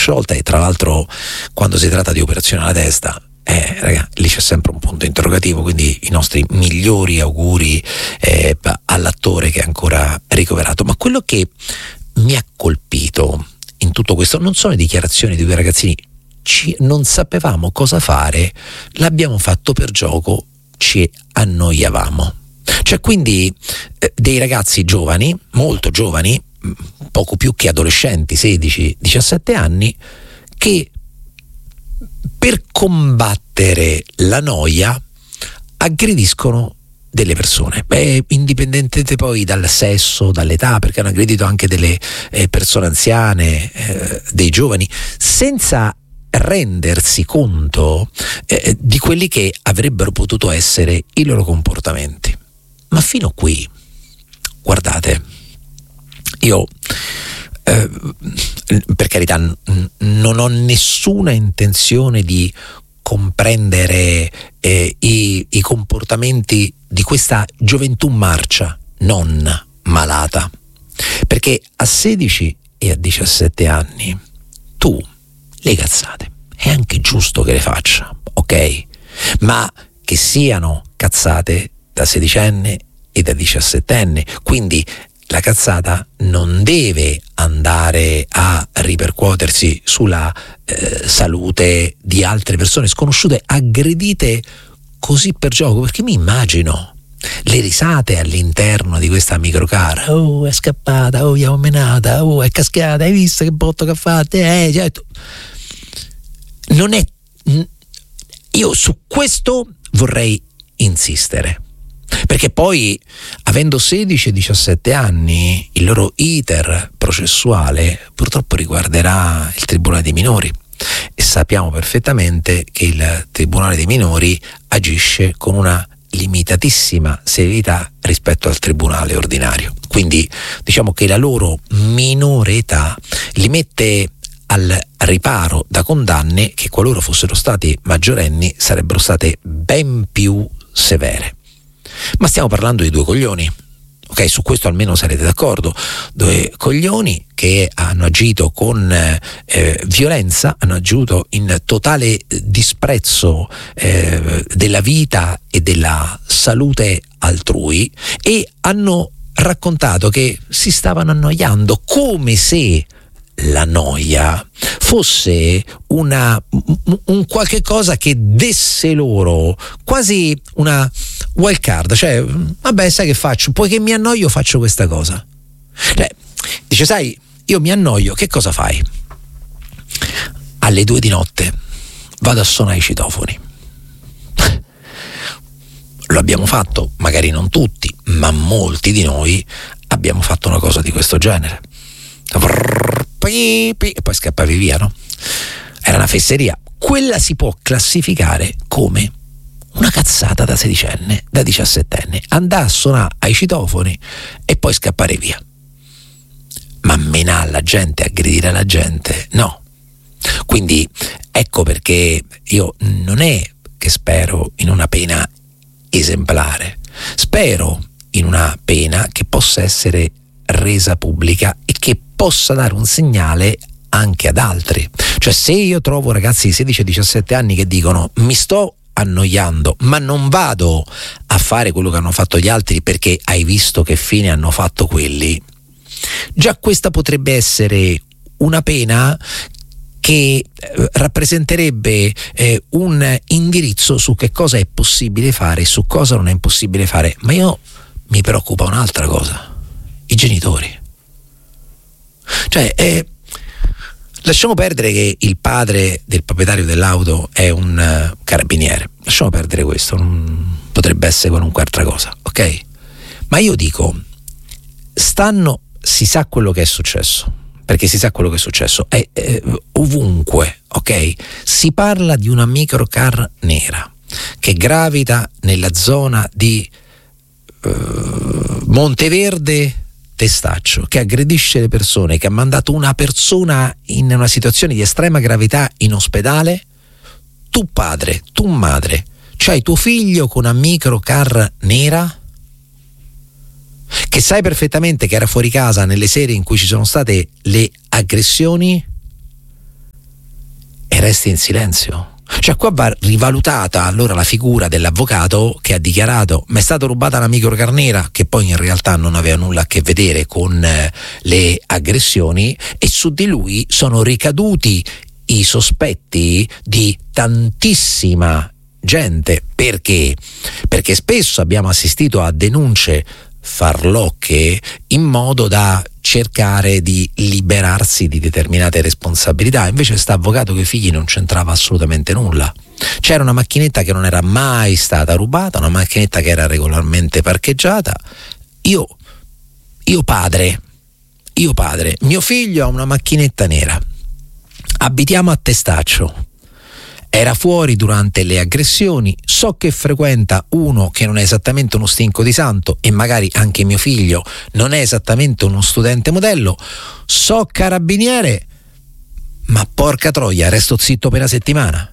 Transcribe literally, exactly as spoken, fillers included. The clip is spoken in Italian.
sciolta, e tra l'altro quando si tratta di operazione alla testa, eh, raga, lì c'è sempre un punto interrogativo, quindi i nostri migliori auguri eh, all'attore che è ancora ricoverato. Ma quello che mi ha colpito in tutto questo non sono le dichiarazioni di due ragazzini: ci, non sapevamo cosa fare, l'abbiamo fatto per gioco, ci annoiavamo. Cioè, quindi eh, dei ragazzi giovani, molto giovani, poco più che adolescenti, sedici diciassette anni, che per combattere la noia aggrediscono delle persone, beh, indipendentemente poi dal sesso, dall'età, perché hanno aggredito anche delle eh, persone anziane, eh, dei giovani, senza rendersi conto eh, di quelli che avrebbero potuto essere i loro comportamenti. Ma fino a qui, guardate, io eh, per carità n- non ho nessuna intenzione di comprendere eh, i, i comportamenti di questa gioventù marcia, non malata, perché a sedici e a diciassette anni tu le cazzate è anche giusto che le faccia, ok? Ma che siano cazzate da sedicenne e da diciassettenne, quindi la cazzata non deve andare a ripercuotersi sulla eh, salute di altre persone sconosciute, aggredite così per gioco, perché mi immagino le risate all'interno di questa microcar. Oh, è scappata, oh, gli ho menata, oh, è cascata, hai visto che botto che ha fatto? Eh, certo. Non è... Io su questo vorrei insistere, perché poi, avendo sedici e diciassette anni, il loro iter processuale purtroppo riguarderà il Tribunale dei minori, e sappiamo perfettamente che il Tribunale dei minori agisce con una limitatissima severità rispetto al tribunale ordinario, quindi diciamo che la loro minore età li mette al riparo da condanne che, qualora fossero stati maggiorenni, sarebbero state ben più severe. Ma stiamo parlando di due coglioni, ok? Su questo almeno sarete d'accordo. Due coglioni che hanno agito con eh, violenza, hanno agito in totale disprezzo eh, della vita e della salute altrui, e hanno raccontato che si stavano annoiando, come se la noia fosse una un qualche cosa che desse loro quasi una wild card, cioè vabbè, sai che faccio, poiché mi annoio faccio questa cosa. Cioè, dice, sai, io mi annoio, che cosa fai? Alle due di notte vado a suonare i citofoni. Lo abbiamo fatto, magari non tutti, ma molti di noi abbiamo fatto una cosa di questo genere. E poi scappavi via, no? Era una fesseria. Quella si può classificare come una cazzata da sedicenne, da diciassettenne, andare a suonare ai citofoni e poi scappare via. Ma menare la gente, aggredire la gente, no. Quindi ecco perché io non è che spero in una pena esemplare, spero in una pena che possa essere resa pubblica e che possa dare un segnale anche ad altri. Cioè, se io trovo ragazzi di sedici e diciassette anni che dicono mi sto annoiando ma non vado a fare quello che hanno fatto gli altri perché hai visto che fine hanno fatto quelli, già questa potrebbe essere una pena che eh, rappresenterebbe eh, un indirizzo su che cosa è possibile fare e su cosa non è possibile fare. Ma io mi preoccupa un'altra cosa: i genitori. Cioè, eh, lasciamo perdere che il padre del proprietario dell'auto è un uh, carabiniere, lasciamo perdere questo, non, potrebbe essere qualunque altra cosa, ok? Ma io dico, stanno, si sa quello che è successo, perché si sa quello che è successo, è eh, ovunque, ok? Si parla di una microcar nera che gravita nella zona di uh, Monteverde Testaccio, che aggredisce le persone, che ha mandato una persona in una situazione di estrema gravità in ospedale. Tu padre, tu madre, c'hai tuo figlio con una microcar nera che sai perfettamente che era fuori casa nelle sere in cui ci sono state le aggressioni. resti in silenzio. Cioè qua va rivalutata allora la figura dell'avvocato che ha dichiarato: mi è stata rubata una microcarniera, che poi in realtà non aveva nulla a che vedere con eh, le aggressioni, e su di lui sono ricaduti i sospetti di tantissima gente. Perché? Perché spesso abbiamo assistito a denunce farlocche in modo da cercare di liberarsi di determinate responsabilità. Invece sta avvocato che figli non c'entrava assolutamente nulla. C'era una macchinetta che non era mai stata rubata, una macchinetta che era regolarmente parcheggiata. Io, io padre, io padre, mio figlio ha una macchinetta nera. Abitiamo a Testaccio. Era fuori durante le aggressioni, so che frequenta uno che non è esattamente uno stinco di santo, e magari anche mio figlio non è esattamente uno studente modello, so carabiniere, ma porca troia, resto zitto per una settimana.